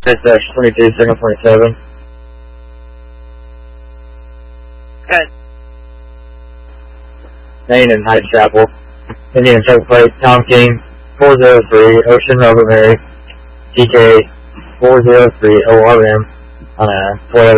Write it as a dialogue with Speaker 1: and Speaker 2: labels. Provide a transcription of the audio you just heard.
Speaker 1: S-22, second 27.
Speaker 2: Good.
Speaker 1: Main and Heights Chapel. Indian choke plate, Tom King, 403, Ocean Robert Mary, TK 403 ORM on a Toyota